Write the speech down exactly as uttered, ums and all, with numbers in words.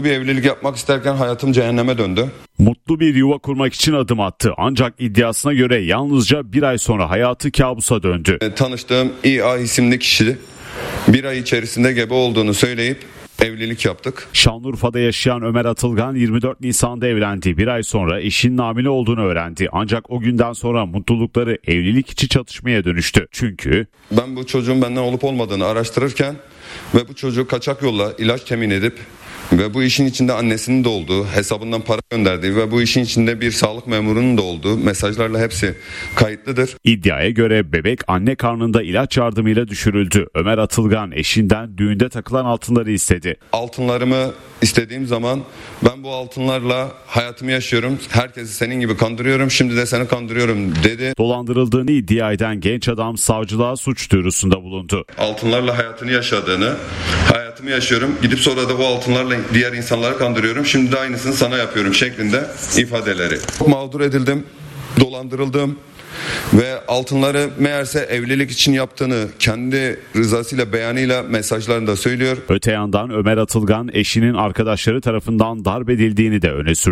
bir evlilik yapmak isterken hayatım cehenneme döndü. Mutlu bir yuva kurmak için adım attı. Ancak iddiasına göre yalnızca bir ay sonra hayatı kabusa döndü. E, tanıştığım İ A isimli kişi bir ay içerisinde gebe olduğunu söyleyip evlilik yaptık. Şanlıurfa'da yaşayan Ömer Atılgan yirmi dört Nisan'da evlendi. Bir ay sonra eşinin hamile olduğunu öğrendi. Ancak o günden sonra mutlulukları evlilik içi çatışmaya dönüştü. Çünkü ben bu çocuğun benden olup olmadığını araştırırken ve bu çocuğu kaçak yolla ilaç temin edip ve bu işin içinde annesinin de olduğu, hesabından para gönderdiği ve bu işin içinde bir sağlık memurunun da olduğu mesajlarla hepsi kayıtlıdır. İddiaya göre bebek anne karnında ilaç yardımıyla düşürüldü. Ömer Atılgan eşinden düğünde takılan altınları istedi. Altınlarımı istediğim zaman ben bu altınlarla hayatımı yaşıyorum. Herkesi senin gibi kandırıyorum. Şimdi de seni kandırıyorum dedi. Dolandırıldığını iddia eden genç adam savcılığa suç duyurusunda bulundu. Altınlarla hayatını yaşadığını, hayatımı yaşıyorum. Gidip sonra da bu altınlarla diğer insanları kandırıyorum. Şimdi de aynısını sana yapıyorum şeklinde ifadeleri. Mağdur edildim, dolandırıldım. Ve altınları meğerse evlilik için yaptığını kendi rızasıyla, beyanıyla mesajlarında söylüyor. Öte yandan Ömer Atılgan eşinin arkadaşları tarafından darp edildiğini de öne sürdü.